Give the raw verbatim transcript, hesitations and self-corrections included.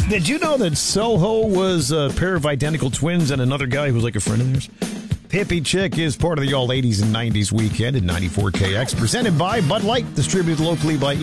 Did you know that Soho was a pair of identical twins and another guy who was like a friend of theirs? Hippie Chick is part of the all eighties and nineties weekend at ninety-four K X, presented by Bud Light, distributed locally by